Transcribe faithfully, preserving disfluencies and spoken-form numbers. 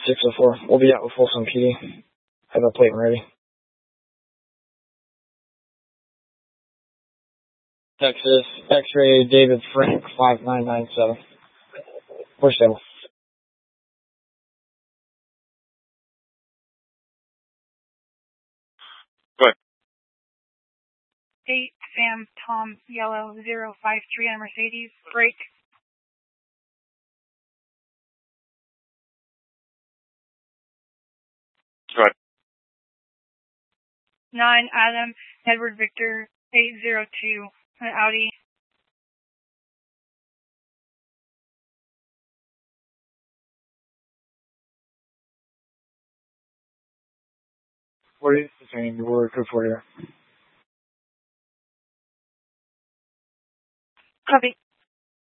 six oh four. We'll be out with Folsom P D. Have a plate ready. Texas, X-ray David Frank, five nine nine seven. We're stable. Go ahead. eight, Sam, Tom, Yellow, zero five three on Mercedes, break. Go ahead. nine, Adam, Edward Victor, eight zero two, an Audi. What is the training? We're good for you. Copy.